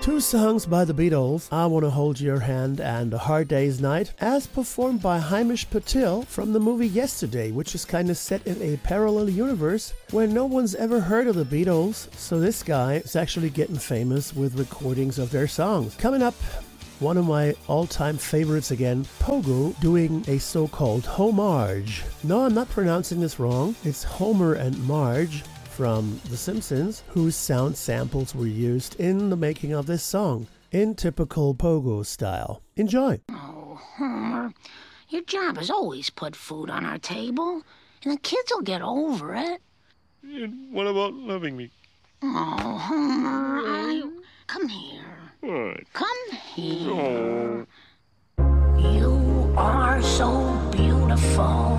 Two songs by the Beatles, I Wanna Hold Your Hand and A Hard Day's Night, as performed by Hamish Patil from the movie Yesterday, which is kind of set in a parallel universe where no one's ever heard of the Beatles, so this guy is actually getting famous with recordings of their songs. Coming up, one of my all-time favorites again, Pogo, doing a so-called homage. No, I'm not pronouncing this wrong. It's Homer and Marge from The Simpsons, whose sound samples were used in the making of this song, in typical Pogo style. Enjoy! Oh, Homer, your job is always put food on our table, and the kids will get over it. And what about loving me? Oh, Homer, come here. What? Come here. Oh. You are so beautiful.